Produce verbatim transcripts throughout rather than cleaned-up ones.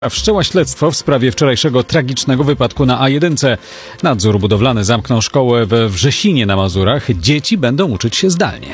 Wszczęła śledztwo w sprawie wczorajszego tragicznego wypadku na A jeden. Nadzór budowlany zamknął szkołę we Wrzesinie na Mazurach. Dzieci będą uczyć się zdalnie.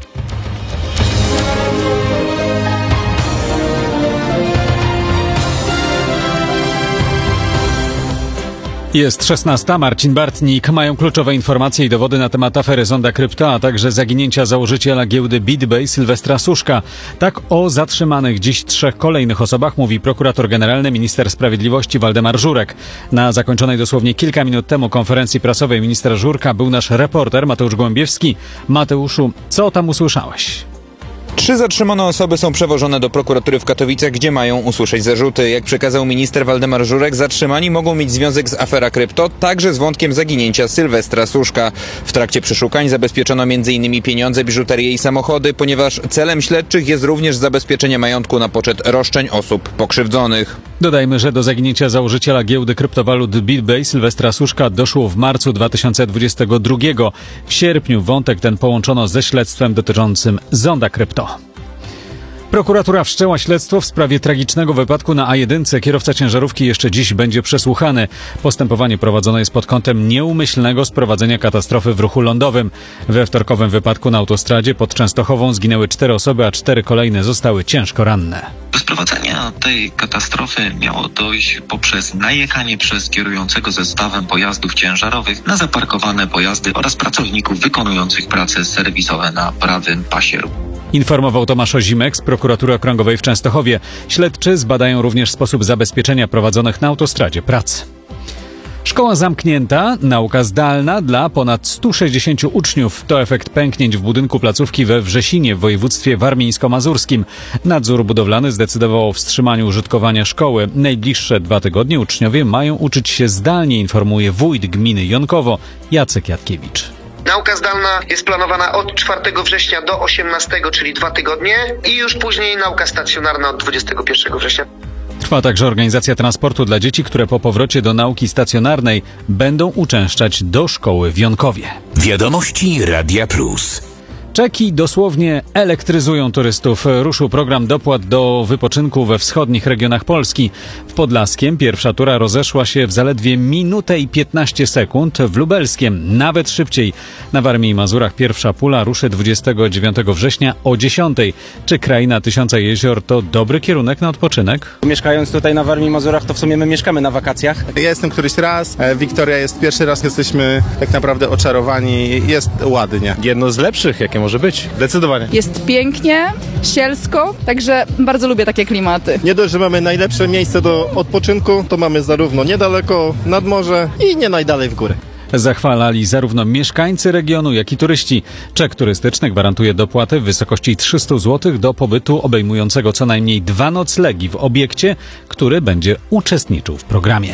Jest szesnasta. Marcin Bartnik. Mają kluczowe informacje i dowody na temat afery Zonda Krypto, a także zaginięcia założyciela giełdy BitBay Sylwestra Suszka. Tak o zatrzymanych dziś trzech kolejnych osobach mówi prokurator generalny, minister sprawiedliwości Waldemar Żurek. Na zakończonej dosłownie kilka minut temu konferencji prasowej ministra Żurka był nasz reporter Mateusz Głębiewski. Mateuszu, co tam usłyszałeś? Trzy zatrzymane osoby są przewożone do prokuratury w Katowicach, gdzie mają usłyszeć zarzuty. Jak przekazał minister Waldemar Żurek, zatrzymani mogą mieć związek z afera krypto, także z wątkiem zaginięcia Sylwestra Suszka. W trakcie przeszukań zabezpieczono m in pieniądze, biżuterię i samochody, ponieważ celem śledczych jest również zabezpieczenie majątku na poczet roszczeń osób pokrzywdzonych. Dodajmy, że do zaginięcia założyciela giełdy kryptowalut BitBay Sylwestra Suszka doszło w marcu dwa tysiące dwudziestego drugiego. W sierpniu wątek ten połączono ze śledztwem dotyczącym Zonda Krypto. Prokuratura wszczęła śledztwo w sprawie tragicznego wypadku na A jeden. Kierowca ciężarówki jeszcze dziś będzie przesłuchany. Postępowanie prowadzone jest pod kątem nieumyślnego sprowadzenia katastrofy w ruchu lądowym. We wtorkowym wypadku na autostradzie pod Częstochową zginęły cztery osoby, a cztery kolejne zostały ciężko ranne. Do sprowadzenia tej katastrofy miało dojść poprzez najechanie przez kierującego zestawem pojazdów ciężarowych na zaparkowane pojazdy oraz pracowników wykonujących prace serwisowe na prawym pasie ruchu. Informował Tomasz Ozimek z Prokuratury Okręgowej w Częstochowie. Śledczy zbadają również sposób zabezpieczenia prowadzonych na autostradzie prac. Szkoła zamknięta, nauka zdalna dla ponad stu sześćdziesięciu uczniów. To efekt pęknięć w budynku placówki we Wrzesinie w województwie warmińsko-mazurskim. Nadzór budowlany zdecydował o wstrzymaniu użytkowania szkoły. Najbliższe dwa tygodnie uczniowie mają uczyć się zdalnie, informuje wójt gminy Jonkowo Jacek Jatkiewicz. Nauka zdalna jest planowana od czwartego września do osiemnastego, czyli dwa tygodnie, i już później nauka stacjonarna od dwudziestego pierwszego września. Trwa także organizacja transportu dla dzieci, które po powrocie do nauki stacjonarnej będą uczęszczać do szkoły w Jonkowie. Wiadomości Radia Plus. Czeki dosłownie elektryzują turystów. Ruszył program dopłat do wypoczynku we wschodnich regionach Polski. W Podlaskiem pierwsza tura rozeszła się w zaledwie minutę i piętnaście sekund, w Lubelskiem nawet szybciej. Na Warmii i Mazurach pierwsza pula ruszy dwudziestego dziewiątego września o dziesiątej. Czy kraina Tysiąca Jezior to dobry kierunek na odpoczynek? Mieszkając tutaj na Warmii i Mazurach, to w sumie my mieszkamy na wakacjach. Ja jestem któryś raz, Wiktoria jest pierwszy raz, jesteśmy tak naprawdę oczarowani, jest ładnie. Jedno z lepszych, jakie może być. Zdecydowanie. Jest pięknie, sielsko, także bardzo lubię takie klimaty. Nie dość, że mamy najlepsze miejsce do odpoczynku, to mamy zarówno niedaleko nad morze i nie najdalej w górę. Zachwalali zarówno mieszkańcy regionu, jak i turyści. Czek turystyczny gwarantuje dopłatę w wysokości trzysta złotych do pobytu obejmującego co najmniej dwa noclegi w obiekcie, który będzie uczestniczył w programie.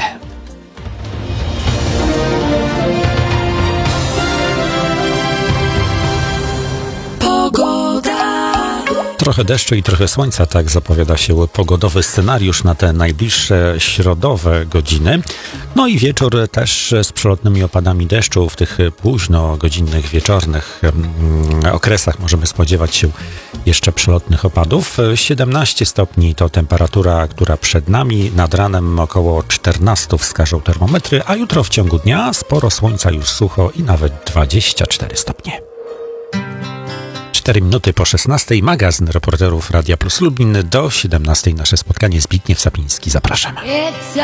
Trochę deszczu i trochę słońca, tak zapowiada się pogodowy scenariusz na te najbliższe środowe godziny. No i wieczór też z przelotnymi opadami deszczu. W tych późno godzinnych, wieczornych okresach możemy spodziewać się jeszcze przelotnych opadów. siedemnaście stopni to temperatura, która przed nami. Nad ranem około czternaście wskażą termometry, a jutro w ciągu dnia sporo słońca, już sucho i nawet dwadzieścia cztery stopnie. cztery minuty po szesnastej. Magazyn reporterów Radia Plus Lublin. Do siedemnastej nasze spotkanie. Zbigniew Sapiński. Zapraszam.